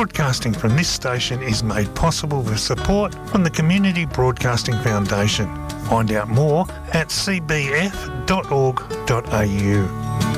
Broadcasting from this station is made possible with support from the Community Broadcasting Foundation. Find out more at cbf.org.au.